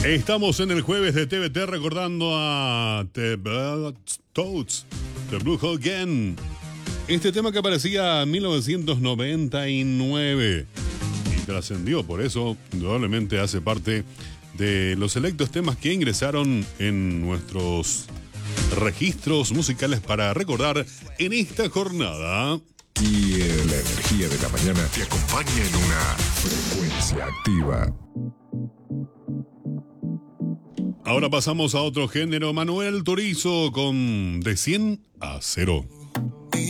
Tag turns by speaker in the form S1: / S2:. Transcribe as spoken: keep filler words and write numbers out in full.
S1: Estamos en el jueves de T V T recordando a The Toads, The Blue Again. Este tema que aparecía en mil novecientos noventa y nueve y trascendió, por eso indudablemente hace parte de los selectos temas que ingresaron en nuestros registros musicales para recordar en esta jornada.
S2: Y la energía de la mañana te acompaña en una frecuencia activa.
S1: Ahora pasamos a otro género. Manuel Turizo con De cien a cero.